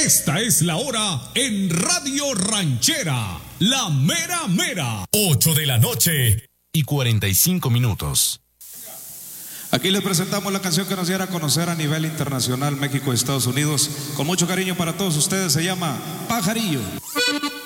Esta es la hora en Radio Ranchera, la mera mera. 8 de la noche y 45 minutos. Aquí les presentamos la canción que nos diera a conocer a nivel internacional, México y Estados Unidos. Con mucho cariño para todos ustedes, se llama Pajarillo.